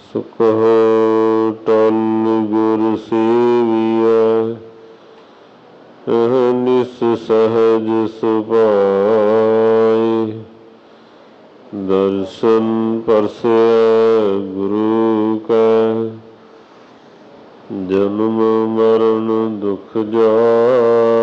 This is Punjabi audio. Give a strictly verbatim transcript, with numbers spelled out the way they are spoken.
ਸੁਖੋ ਟਲ ਗੁਰ ਸੇਵੀਆ, ਅਹਨਿਸ ਸਹਜ ਸੁਭਾਏ। ਦਰਸ਼ਨ ਪਰਸੈ ਗੁਰੂ ਕੈ, ਜਨਮ ਮਰਨ ਦੁਖ ਜਾਏ।